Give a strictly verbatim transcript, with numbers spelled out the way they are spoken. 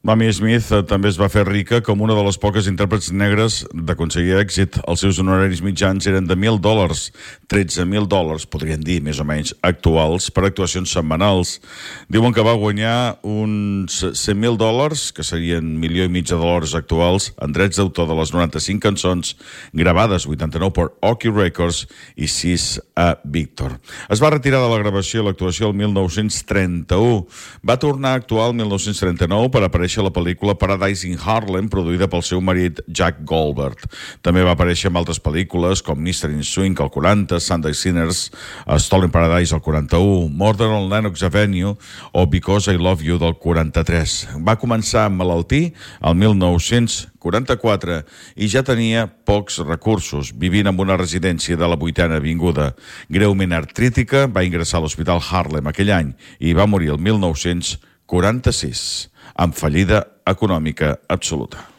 Mamie Smith també es va fer rica com una de les poques intèrprets negres d'aconseguir èxit. Els seus honoraris mitjans eren de mil dòlars, tretze mil dòlars, podrien dir més o menys actuals, per actuacions setmanals. Diuen que va guanyar uns cent mil dòlars, que serien milió i mig de dòlars actuals, en drets d'autor de les noranta-cinc cançons gravades, vuitanta-nou per Oki Records i sis a Victor. Es va retirar de la gravació i l'actuació el mil nou-cents trenta-u. Va tornar a actuar el mil nou-cents trenta-nou per aparèixer a la pel·lícula Paradise in Harlem, produïda pel seu marit Jack Goldberg. També va aparèixer en altres pel·lícules com Mister in Swing al quaranta, Sunday Sinners, Stolen Paradise al quaranta-u, Murder on Lenox Avenue o Because I Love You del quaranta-tres. Va començar a emmalaltir el mil nou-cents quaranta-quatre i ja tenia pocs recursos, vivint en una residència de la vuitena avinguda. Greument artrítica, va ingressar a l'Hospital Harlem aquell any i va morir el mil nou-cents quaranta-sis, amb fallida econòmica absoluta.